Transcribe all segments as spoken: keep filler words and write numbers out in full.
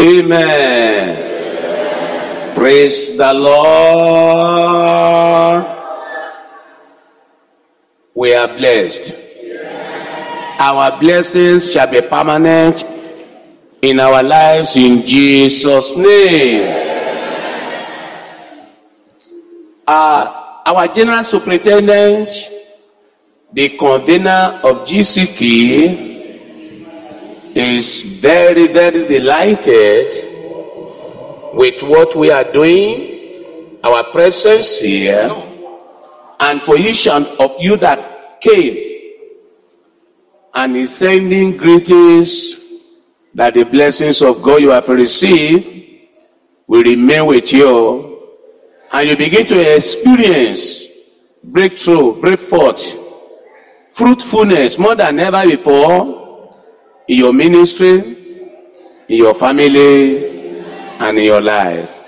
Amen. Amen. Praise the Lord. We are blessed. Amen. Our blessings shall be permanent in our lives in Jesus' name. Uh, our General Superintendent, the convener of G C K, is very, very delighted with what we are doing, our presence here, and for each of you that came, and is sending greetings that the blessings of God you have received will remain with you, and you begin to experience breakthrough, break forth, fruitfulness more than ever before in your ministry, in your family, and in your life.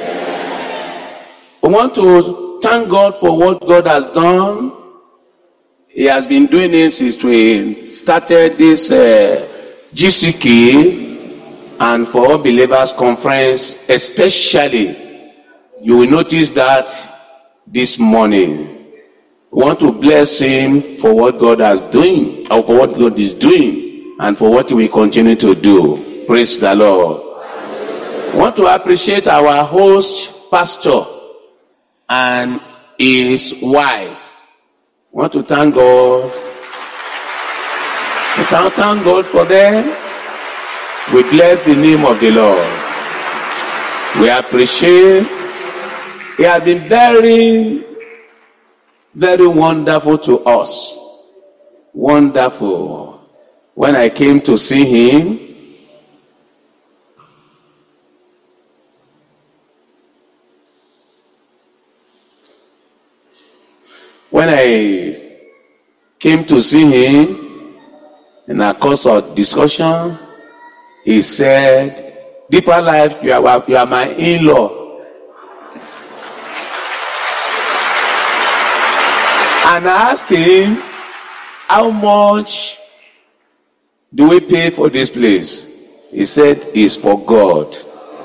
We want to thank God for what God has done. He has been doing it since we started this uh, G C K and for all believers conference, especially. You will notice that this morning we want to bless Him for what God has doing, or for what God is doing, and for what we continue to do. Praise the Lord. I want to appreciate our host, pastor, and his wife. I want to thank God. We thank, thank God for them. We bless the name of the Lord. We appreciate. He has been very, very wonderful to us. Wonderful. When I came to see him, when I came to see him, in a course of discussion, he said, "Deeper Life, you are, you are my in-law." And I asked him, "How much do we pay for this place?" He said, "It's for God."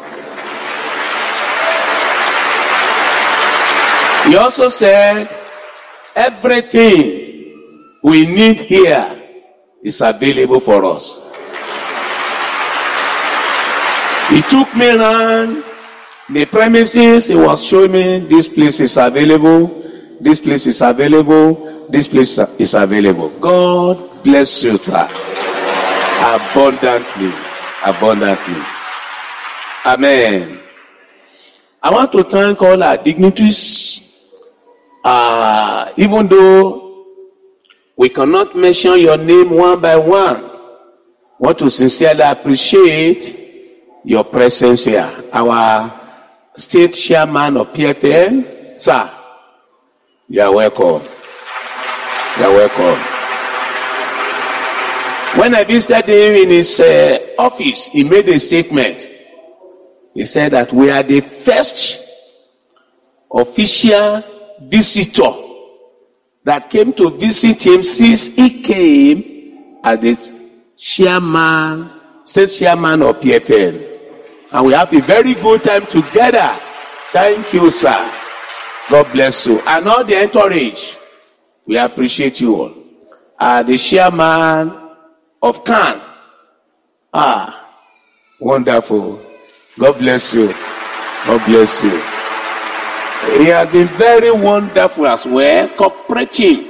He also said, "Everything we need here is available for us." He took me around the premises. He was showing me, this place is available, this place is available, this place is available. God bless you, sir. Abundantly, abundantly. Amen. I want to thank all our dignitaries. Uh, even though we cannot mention your name one by one, I want to sincerely appreciate your presence here. Our state chairman of P F N, sir, you are welcome. You are welcome. When I visited him in his uh, office, he made a statement. He said that we are the first official visitor that came to visit him since he came as the chairman, state chairman of P F N. And we have a very good time together. Thank you, sir. God bless you. And all the entourage, we appreciate you all. Uh, the chairman of C A N. Ah, wonderful. God bless you. God bless you. He has been very wonderful as well, cooperating.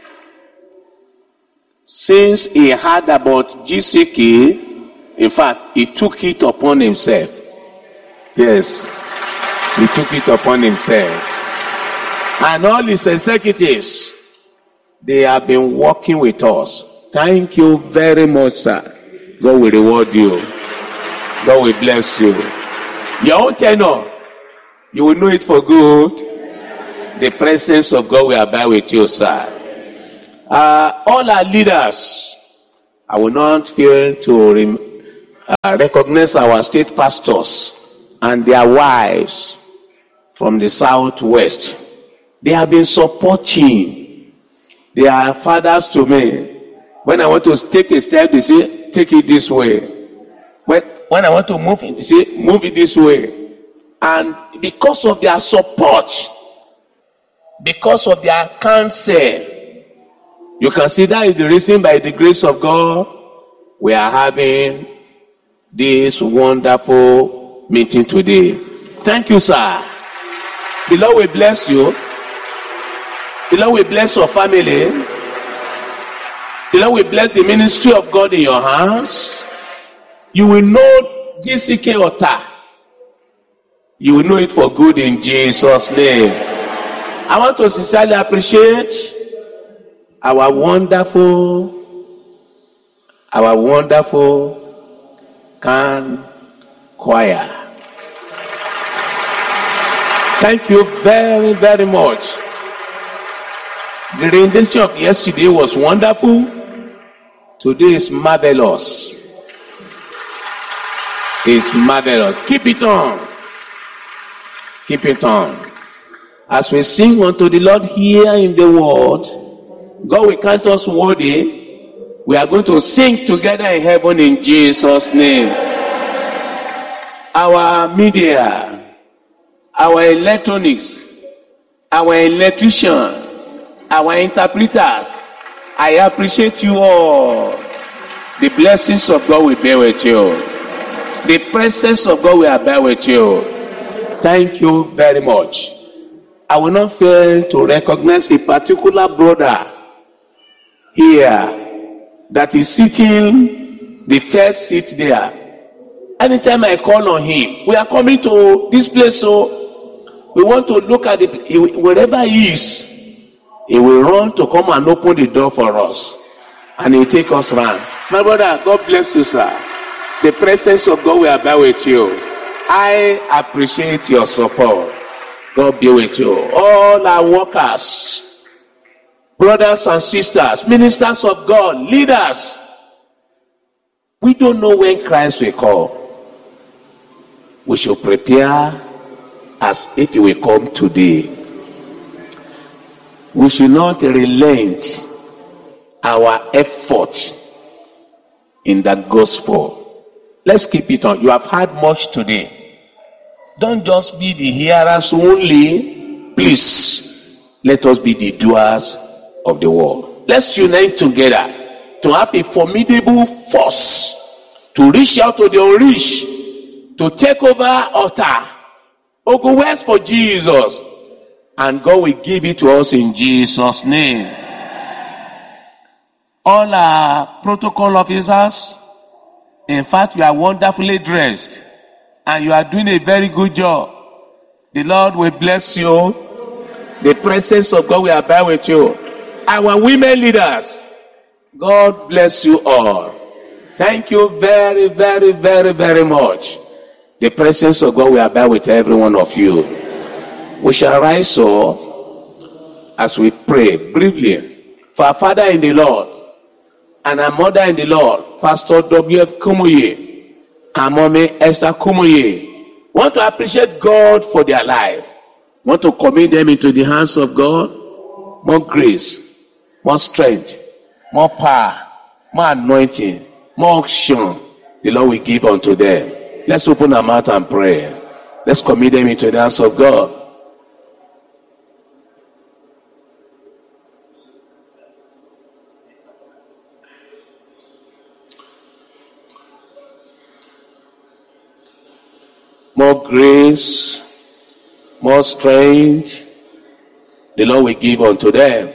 Since he heard about G C K, in fact, he took it upon himself. Yes, he took it upon himself. And all his executives, they have been working with us. Thank you very much, sir. God will reward you. God will bless you. Your own tenor, you will know it for good. The presence of God will abide with you, sir. Uh, all our leaders, I will not fail to rem- uh, recognize our state pastors and their wives from the southwest. They have been supporting. They are fathers to me. When I want to take a step, they say, take it this way. When, when I want to move it, they say, move it this way. And because of their support, because of their counsel, you can see that is the reason, by the grace of God, we are having this wonderful meeting today. Thank you, sir. The Lord will bless you. The Lord will bless your family. The Lord will bless the ministry of God in your hands. You will know G C K Ota. You will know it for good in Jesus' name. I want to sincerely appreciate our wonderful, our wonderful can choir. Thank you very, very much. The rendition of yesterday was wonderful. Today is marvelous. It's marvelous. Keep it on. Keep it on. As we sing unto the Lord here in the world, God will count us worthy. We are going to sing together in heaven in Jesus' name. Our media, our electronics, our electrician, our interpreters, I appreciate you all. The blessings of God will be with you. The presence of God will be with you. Thank you very much. I will not fail to recognize a particular brother here that is sitting the first seat there. Anytime I call on him, we are coming to this place, so we want to look at it. Wherever he is, he will run to come and open the door for us, and he will take us round. My brother, God bless you, sir. The presence of God will be with you. I appreciate your support. God be with you. All our workers, brothers and sisters, ministers of God, leaders. We don't know when Christ will come. We should prepare as if he will come today. We should not relent our effort in the gospel. Let's keep it on. You have heard much today. Don't just be the hearers only. Please, let us be the doers of the word. Let's unite together to have a formidable force to reach out to the unreached, to take over altar, or go west for Jesus. And God will give it to us in Jesus' name. All our protocol officers, in fact, you are wonderfully dressed. And you are doing a very good job. The Lord will bless you. The presence of God will abide with you. Our women leaders, God bless you all. Thank you very, very, very, very much. The presence of God will abide with every one of you. We shall rise so as we pray briefly for our father in the Lord and our mother in the Lord, Pastor W F Kumuyi and Mommy Esther Kumuyi. Want to appreciate God for their life. Want to commit them into the hands of God. More grace, more strength, more power, more anointing, more action. The Lord will give unto them. Let's open our mouth and pray. Let's commit them into the hands of God. More grace, more strength, the Lord will give unto them.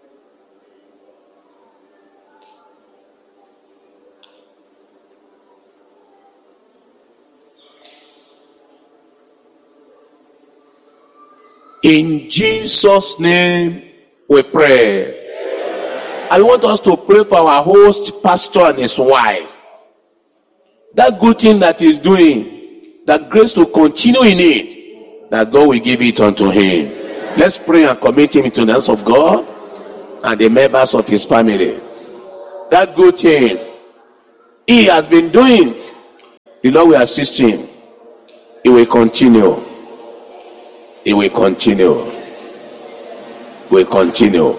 In Jesus' name we pray. I want us to pray for our host, pastor and his wife. That good thing that he's doing, that grace to continue in it, that God will give it unto him. Let's pray and commit him into the hands of God and the members of his family. That good thing he has been doing, the Lord will assist him. He will continue. He will continue. He will continue.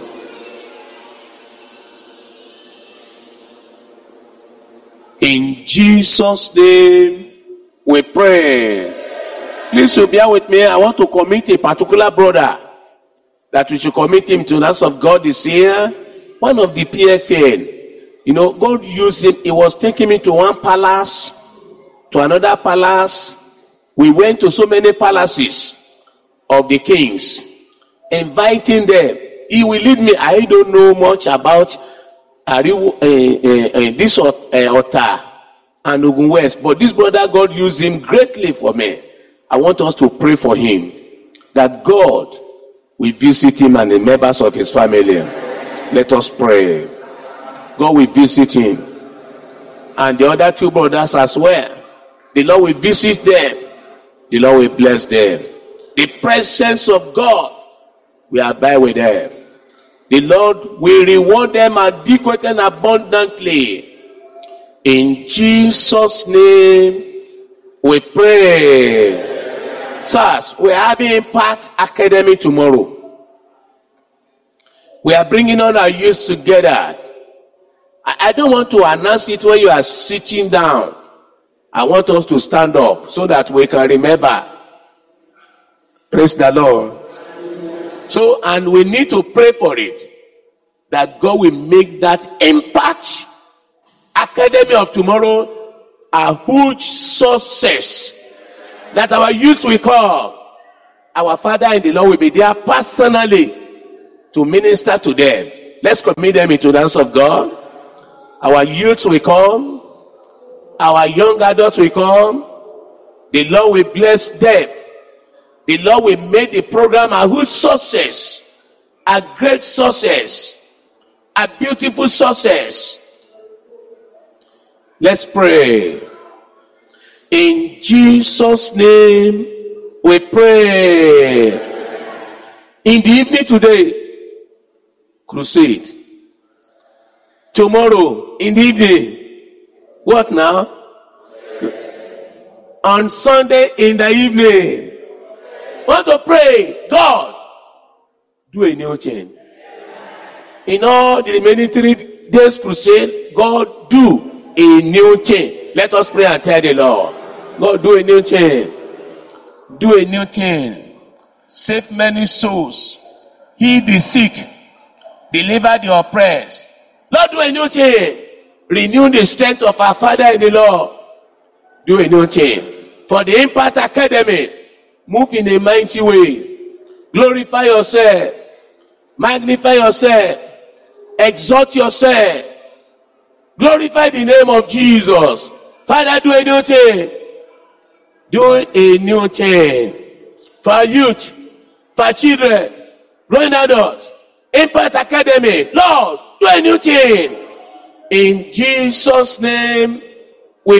In Jesus' name we pray. Please you bear with me. I want to commit a particular brother that we should commit him to the house of God this year. One of the P F N. You know, God used him. He was taking me to one palace, to another palace. We went to so many palaces of the kings, inviting them. He will lead me. I don't know much about uh, uh, uh, this uh, Ota and Ogun West, but this brother, God used him greatly for me. I want us to pray for him, that God will visit him and the members of his family. Let us pray. God will visit him. And the other two brothers as well. The Lord will visit them. The Lord will bless them. The presence of God will abide with them. The Lord will reward them adequately and abundantly. In Jesus' name we pray. Sirs, we are having Impact Academy tomorrow. We are bringing all our youth together. I, I don't want to announce it when you are sitting down. I want us to stand up so that we can remember. Praise the Lord. So, and we need to pray for it, that God will make that Impact Academy of tomorrow a huge success. That our youth will come. Our Father in the Lord will be there personally to minister to them. Let's commit them into the hands of God. Our youth will come. Our young adults will come. The Lord will bless them. The Lord will make the program a huge success. A great success. A beautiful success. Let's pray. In Jesus' name we pray. In the evening today, crusade. Tomorrow, in the evening, what now? On Sunday in the evening, want to pray, God, do a new change. In all the remaining three days crusade, God, do a new change. Let us pray and tell the Lord, God, do a new thing. Do a new thing. Save many souls. Heal the sick. Deliver the oppressed. Lord, do a new thing. Renew the strength of our Father in the Lord. Do a new thing. For the Impact Academy, move in a mighty way. Glorify yourself. Magnify yourself. Exalt yourself. Glorify the name of Jesus. Father, do a new thing. Do a new thing. For youth, for children, growing adults, Impact Academy. Lord, do a new thing. In Jesus' name we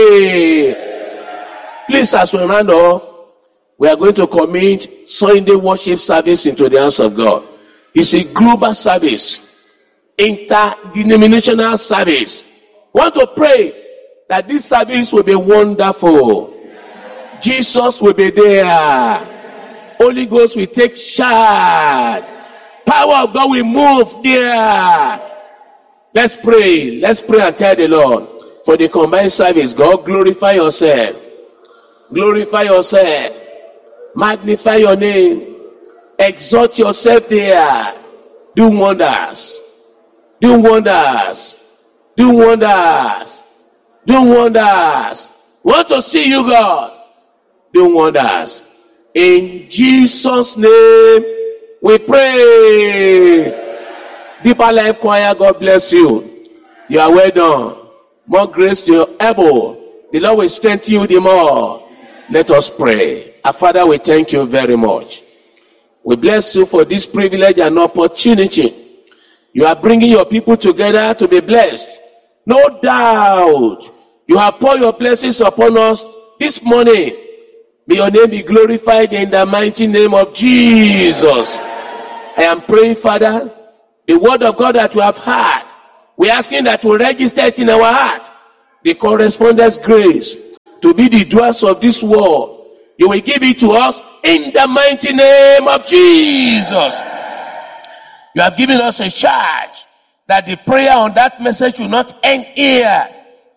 pray. Please, as we round off, we are going to commit Sunday worship service into the hands of God. It's a global service, interdenominational service. We want to pray that this service will be wonderful. Jesus will be there. Holy Ghost will take charge. Power of God will move there. Let's pray. Let's pray and tell the Lord for the combined service. God, glorify yourself. Glorify yourself. Magnify your name. Exalt yourself there. Do wonders. Do wonders. Do wonders. Do wonders. Want to see you, God. Do wonders. In Jesus' name we pray. Deeper Life Choir, God bless you. You are well done. More grace to your able. The Lord will strengthen you the more. Let us pray. Our Father, we thank you very much. We bless you for this privilege and opportunity. You are bringing your people together to be blessed. No doubt you have poured your blessings upon us this morning. May your name be glorified in the mighty name of Jesus. I am praying, Father, the word of God that we have heard, we are asking that we register it in our heart. The correspondence grace to be the doers of this word, you will give it to us in the mighty name of Jesus. You have given us a charge that the prayer on that message will not end here.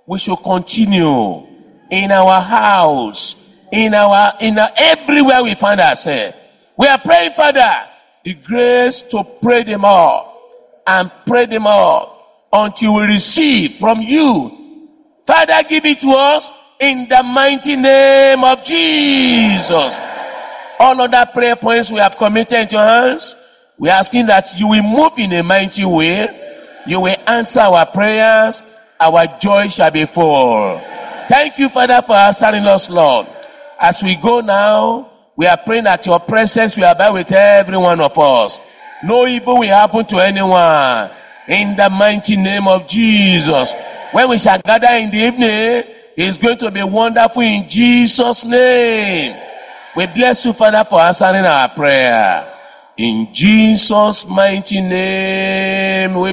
we should continue in our house, in our, in our, everywhere we find ourselves. We are praying, Father, the grace to pray them all and pray them all until we receive from you. Father, give it to us in the mighty name of Jesus. All other prayer points we have committed into your hands. We are asking that you will move in a mighty way. You will answer our prayers. Our joy shall be full. Thank you, Father, for answering us, Lord. As we go now, we are praying that your presence will abide with every one of us. No evil will happen to anyone. In the mighty name of Jesus. When we shall gather in the evening, it's going to be wonderful in Jesus' name. We bless you, Father, for answering our prayer. In Jesus' mighty name we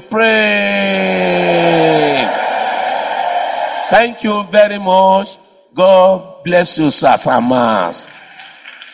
pray. Thank you very much. God bless you, Sir Mass.